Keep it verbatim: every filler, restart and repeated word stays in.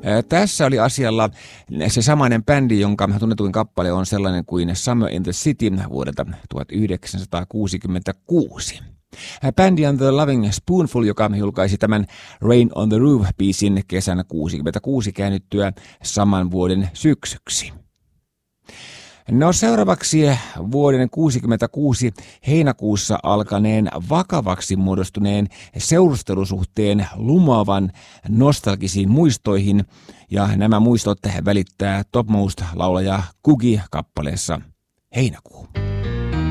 Tässä oli asialla se samainen bändi, jonka tunnetuin kappale on sellainen kuin Summer in the City vuodelta tuhatyhdeksänsataakuusikymmentäkuusi. Bändi on The Loving Spoonful, joka julkaisi tämän Rain on the Roof-biisin kesänä kuusikymmentäkuusi käännyttyä saman vuoden syksyksi. No seuraavaksi vuoden kuusikymmentäkuusi heinäkuussa alkaneen vakavaksi muodostuneen seurustelusuhteen lumoavan nostalgisiin muistoihin, ja nämä muistot välittää Topmost-laulaja Kugi kappaleessa Heinäkuu.